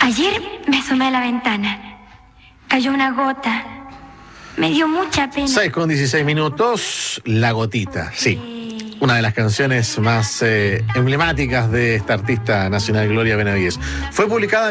Ayer me asomé a la ventana. Cayó una gota. Me dio mucha pena. 6:16, La Gotita, sí. Una de las canciones más emblemáticas de esta artista nacional, Gloria Benavides. Fue publicada en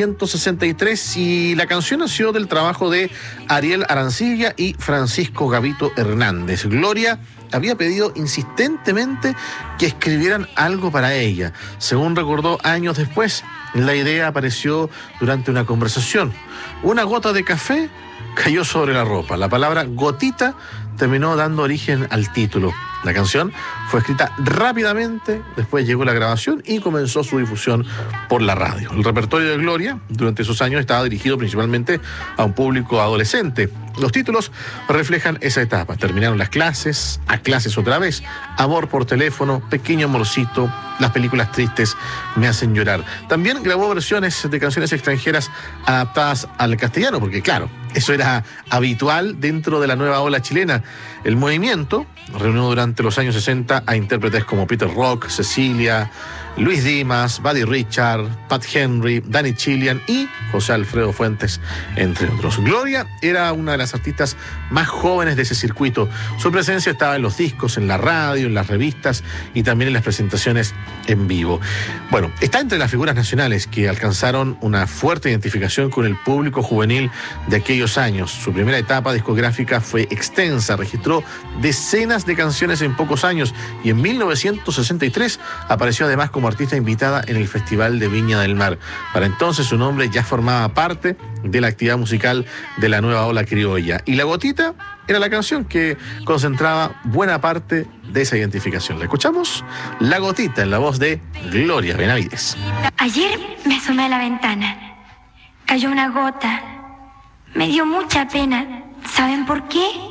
1963 y la canción nació del trabajo de Ariel Arancibia y Francisco Gavito Hernández. Gloria había pedido insistentemente que escribieran algo para ella. Según recordó años después, la idea apareció durante una conversación. Una gota de café cayó sobre la ropa. La palabra gotita terminó dando origen al título. La canción fue escrita rápidamente, después llegó la grabación y comenzó su difusión por la radio. El repertorio de Gloria durante esos años estaba dirigido principalmente a un público adolescente. Los títulos reflejan esa etapa. Terminaron las clases, a clases otra vez, amor por teléfono, pequeño amorcito, las películas tristes me hacen llorar. También grabó versiones de canciones extranjeras adaptadas al castellano, porque claro, eso era habitual dentro de la nueva ola chilena. El movimiento reunió durante los años 60 a intérpretes como Peter Rock, Cecilia, Luis Dimas, Buddy Richard, Pat Henry, Danny Chilean y José Alfredo Fuentes, entre otros. Gloria era una de las artistas más jóvenes de ese circuito. Su presencia estaba en los discos, en la radio, en las revistas y también en las presentaciones en vivo. Bueno, está entre las figuras nacionales que alcanzaron una fuerte identificación con el público juvenil de aquellos años. Su primera etapa discográfica fue extensa, registró decenas de canciones en pocos años y en 1963 apareció además como artista invitada en el Festival de Viña del Mar. Para entonces su nombre ya formaba parte de la actividad musical de la nueva ola criolla. Y La Gotita era la canción que concentraba buena parte de esa identificación. ¿La escuchamos? La Gotita en la voz de Gloria Benavides. Ayer me asomé a la ventana. Cayó una gota. Me dio mucha pena. ¿Saben por qué?